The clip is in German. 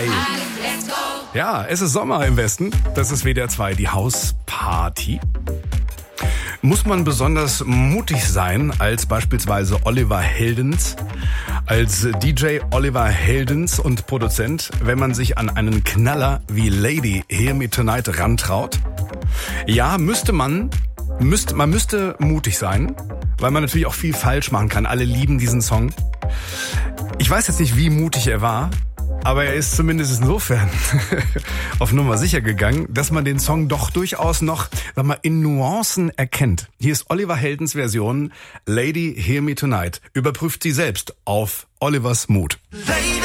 Ja, es ist Sommer im Westen. Das ist WDR 2, die Hausparty. Muss man besonders mutig sein, als beispielsweise Oliver Heldens, als DJ Oliver Heldens und Produzent, wenn man sich an einen Knaller wie Lady Hear Me Tonight rantraut? Ja, man müsste mutig sein, weil man natürlich auch viel falsch machen kann. Alle lieben diesen Song. Ich weiß jetzt nicht, wie mutig er war, aber er ist zumindest insofern auf Nummer sicher gegangen, dass man den Song doch durchaus noch, in Nuancen erkennt. Hier ist Oliver Heldens Version Lady Hear Me Tonight. Überprüft sie selbst auf Olivers Mut.